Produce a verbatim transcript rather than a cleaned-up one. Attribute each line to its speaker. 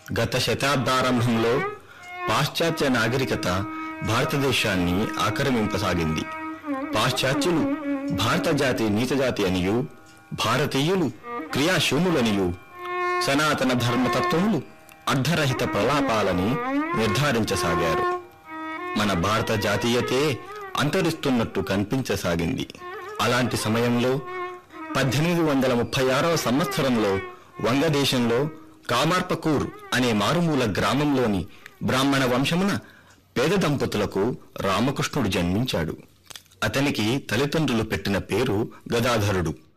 Speaker 1: గత శతాబ్దారంభంలో పాశ్చాత్య నాగరికత భారతదేశాన్ని ఆక్రమింపసాగింది. పాశ్చాత్యులు భారత జాతి నీచజాతి అనియు, భారతీయులు క్రియాశూన్యులనియు, సనాతన ధర్మతత్వములు అర్ధరహిత ప్రలాపాలని నిర్ధారించసాగారు. మన భారత జాతీయతే అంతరిస్తున్నట్టు కనిపించసాగింది. అలాంటి సమయంలో పద్దెనిమిది వందల ముప్పై ఆరవ సంవత్సరంలో వంగదేశంలో కామార్పకూర్ అనే మారుమూల గ్రామంలోని బ్రాహ్మణ వంశమున పేద దంపతులకు రామకృష్ణుడు జన్మించాడు. అతనికి తల్లిదండ్రులు పెట్టిన పేరు గదాధరుడు.